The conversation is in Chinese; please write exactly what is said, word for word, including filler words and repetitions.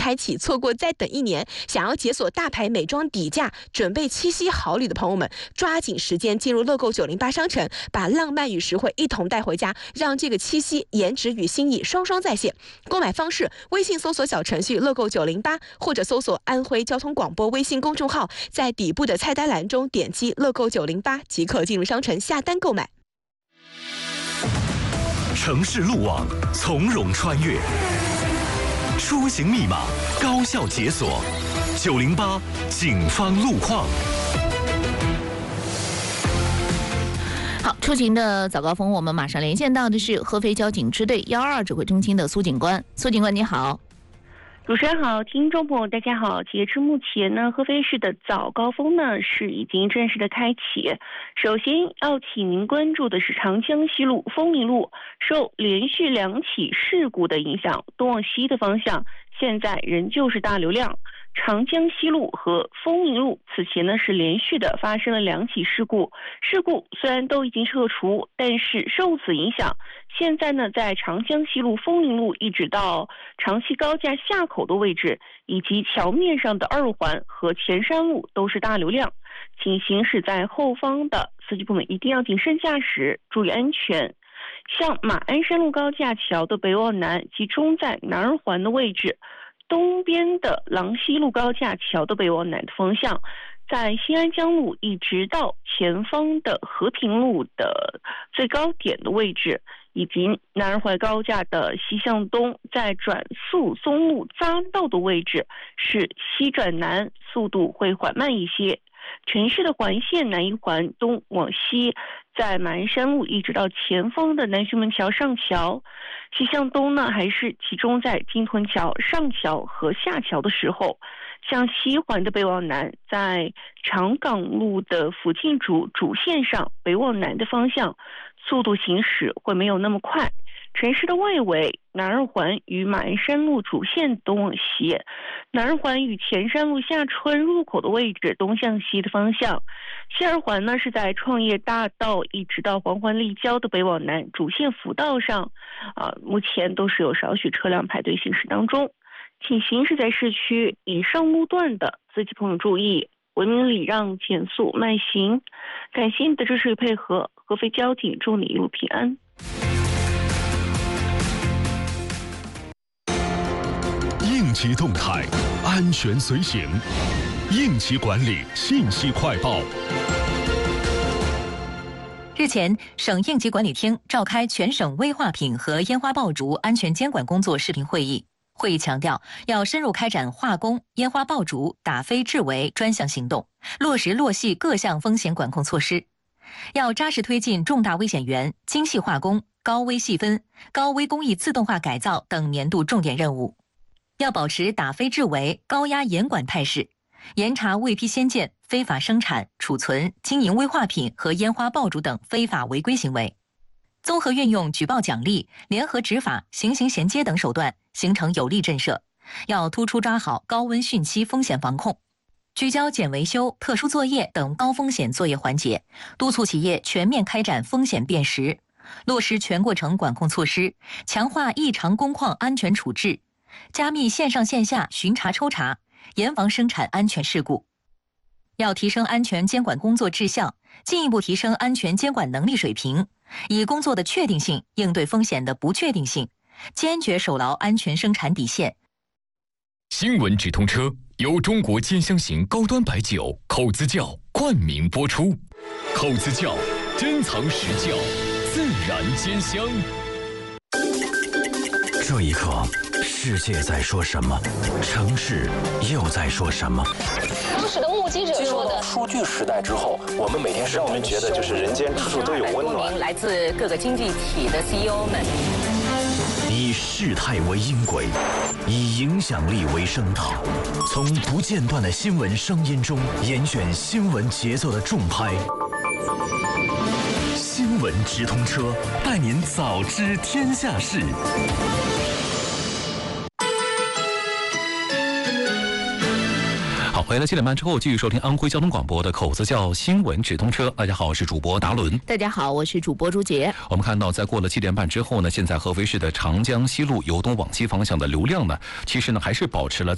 开启，错过再等一年。想要解锁大牌美妆底价，准备七夕好礼的朋友们，抓紧时间进入乐购九零八商城，把浪漫与实惠一同带回家，让这个七夕颜值与心意双双在线。购买方式：微信搜索小程序乐购九零八，或者搜索安徽交通广播微信公众号，在底部的菜单栏中点击乐购九零八即可进入商城下单购买。 城市路网从容穿越，出行密码高效解锁。九零八警方路况。 好，出行的早高峰，我们马上连线到的是合肥交警支队幺二二指挥中心的苏警官。苏警官你好。 主持人好，听众朋友大家好。截至目前呢，合肥市的早高峰呢是已经正式的开启。首先要请您关注的是长江西路丰宁路，受连续两起事故的影响，东往西的方向现在仍旧是大流量。长江西路和丰宁路此前呢是连续的发生了两起事故，事故虽然都已经撤除，但是受此影响，现在呢在长江西路丰宁路一直到长西高架下口的位置，以及桥面上的二环和前山路都是大流量，请行驶在后方的司机朋友们一定要谨慎驾驶，注意安全。像马鞍山路高架桥的北往南集中在南二环的位置，东边的郎西路高架桥的北往南的方向，在新安江路一直到前方的和平路的最高点的位置，以及南二环高架的西向东，在转速松路匝道的位置是西转南，速度会缓慢一些。城市的环线南一环东往西，在马鞍山路一直到前方的南浔门桥上桥，西向东呢还是集中在金屯桥上桥和下桥的时候。向西环的北往南，在长港路的福建主主线上北往南的方向，速度行驶会没有那么快。城市的外围，南二环与马鞍山路主线东往西，南二环与前山路下春入口的位置东向西的方向，西二环呢是在创业大道一直到黄环立交的北往南主线辅道上，啊、呃，目前都是有少许车辆排队行驶当中，请行驶在市区以上路段的司机朋友注意，文明礼让，减速慢行。感谢你的支持与配合，合肥交警祝你一路平安。 应急动态，安全随行，应急管理信息快报。 日前，省应急管理厅召开全省危化品和烟花爆竹安全监管工作视频会议。会议强调，要深入开展化工、烟花爆竹打非治为专项行动，落实落细各项风险管控措施。要扎实推进重大危险源、精细化工、高危细分、高危工艺自动化改造等年度重点任务。要保持打非治为高压严管态势，严查未批先建、非法生产、储存、经营危化品和烟花爆竹等非法违规行为。综合运用举报奖励、联合执法、行刑衔接等手段，形成有力震慑。要突出抓好高温汛期风险防控，聚焦检维修、特殊作业等高风险作业环节，督促企业全面开展风险辨识，落实全过程管控措施，强化异常工况安全处置，加密线上线下巡查抽查，严防生产安全事故。要提升安全监管工作质效，进一步提升安全监管能力水平，以工作的确定性应对风险的不确定性，坚决守牢安全生产底线。 新闻直通车由中国尖香型高端白酒口子窖冠名播出，口子窖珍藏实窖，自然尖香。 这一刻，世界在说什么？城市又在说什么？ 当时的目击者说的， 数据时代之后，我们每天让我们觉得就是人间处处都有温暖。 来自各个经济体的 C E O 们， 以事态为音轨，以影响力为声道，从不间断的新闻声音中严选新闻节奏的重拍。新闻直通车，带您早知天下事。 好，回来七点半之后，继续收听安徽交通广播的口子窖新闻直通车。大家好，我是主播达伦。 大家好，我是主播朱杰。 我们看到，在过了七点半之后呢，现在合肥市的长江西路由东往西方向的流量呢，其实呢还是保持了